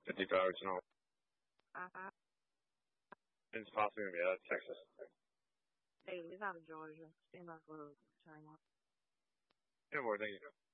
55 an hour. Uh-huh. It's possibly going to be out of Texas. Hey, he's out of Georgia. Seems like we're trying out. Yeah, boy, thank you.